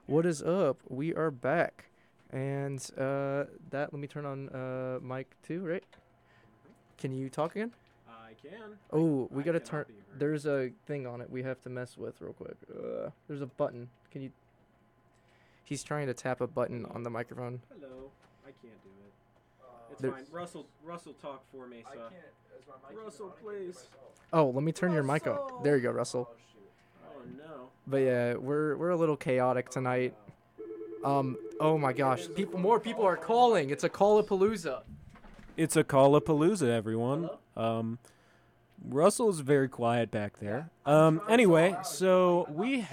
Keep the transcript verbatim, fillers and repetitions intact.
What is up? We are back. And uh that let me turn on uh mic two, right? Can you talk again? I can. Oh, we I gotta cannot turn be heard. there's a thing on it we have to mess with real quick. Uh there's a button. Can you He's trying to tap a button Hello. on the microphone. Hello. I can't do it. It's There- fine. Russell, Russell, talk for me, I so. can't. Is my mic even Russell, on? I can't hear please. myself. Oh, let me turn your mic Russell! up. There you go, Russell. Oh shoot. Oh no. But yeah, we're we're a little chaotic tonight. Um oh my gosh, people more people are calling. It's a Callapalooza. It's a Callapalooza, everyone. Hello? Um, Russell's very quiet back there. Um, anyway, so we